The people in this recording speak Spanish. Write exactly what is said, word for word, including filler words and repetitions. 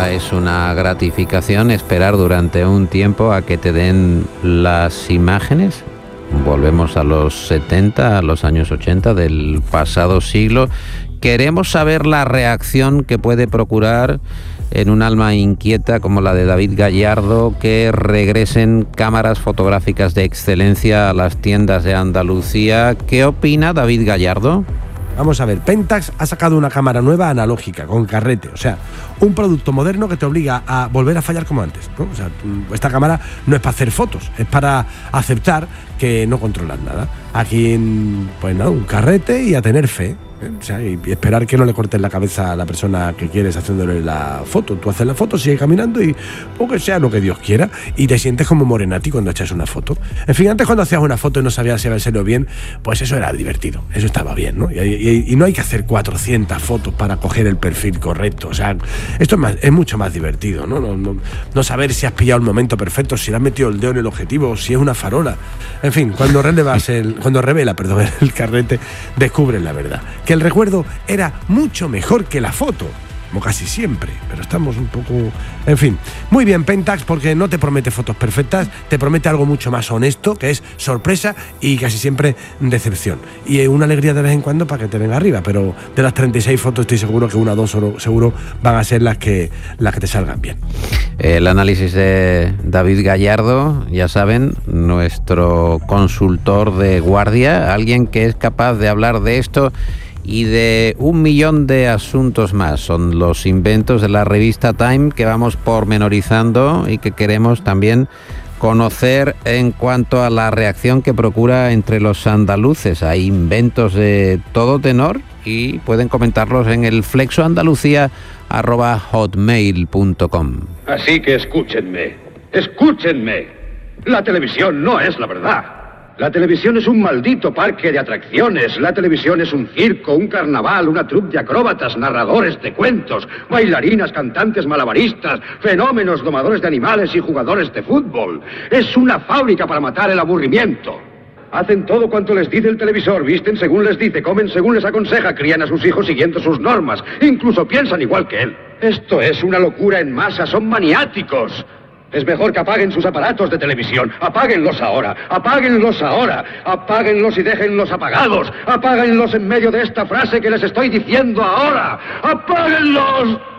nada es una gratificación esperar durante un tiempo a que te den las imágenes. Volvemos a los setenta, a los años ochenta del pasado siglo. Queremos saber la reacción que puede procurar en un alma inquieta como la de David Gallardo que regresen cámaras fotográficas de excelencia a las tiendas de Andalucía. ¿Qué opina David Gallardo? Vamos a ver, Pentax ha sacado una cámara nueva analógica, con carrete, o sea, un producto moderno que te obliga a volver a fallar como antes, ¿no? O sea, esta cámara no es para hacer fotos, es para aceptar que no controlas nada. Aquí, pues nada, un carrete y a tener fe. ¿eh? O sea, y esperar que no le cortes la cabeza a la persona que quieres haciéndole la foto. Tú haces la foto, sigues caminando y o que sea lo que Dios quiera y te sientes como Morenati cuando echas una foto. En fin, antes cuando hacías una foto y no sabías si había bien, pues eso era divertido, eso estaba bien, ¿no? Y, y, y no hay que hacer cuatrocientas fotos para coger el perfil correcto. O sea, esto es, más, es mucho más divertido, ¿no? No, no, no saber si has pillado el momento perfecto, si le has metido el dedo en el objetivo, si es una farola. En fin, cuando relevas el, cuando revela, perdón, el carrete, descubres la verdad. Que el recuerdo era mucho mejor que la foto, como casi siempre, pero estamos un poco... En fin, muy bien Pentax, porque no te promete fotos perfectas, te promete algo mucho más honesto, que es sorpresa y casi siempre decepción. Y una alegría de vez en cuando para que te venga arriba, pero de las treinta y seis fotos estoy seguro que una o dos seguro van a ser las que, las que te salgan bien. El análisis de David Gallardo, ya saben, nuestro consultor de guardia, alguien que es capaz de hablar de esto y de un millón de asuntos más. Son los inventos de la revista Time que vamos pormenorizando y que queremos también conocer en cuanto a la reacción que procura entre los andaluces. Hay inventos de todo tenor y pueden comentarlos en el flexoandalucía arroba hotmail punto com. Así que escúchenme, escúchenme. La televisión no es la verdad. La televisión es un maldito parque de atracciones. La televisión es un circo, un carnaval, una troupe de acróbatas, narradores de cuentos, bailarinas, cantantes malabaristas, fenómenos, domadores de animales y jugadores de fútbol. Es una fábrica para matar el aburrimiento. Hacen todo cuanto les dice el televisor, visten según les dice, comen según les aconseja, crían a sus hijos siguiendo sus normas, incluso piensan igual que él. Esto es una locura en masa, son maniáticos. Es mejor que apaguen sus aparatos de televisión. Apáguenlos ahora, apáguenlos ahora, apáguenlos y déjenlos apagados. Apáguenlos en medio de esta frase que les estoy diciendo ahora. ¡Apáguenlos!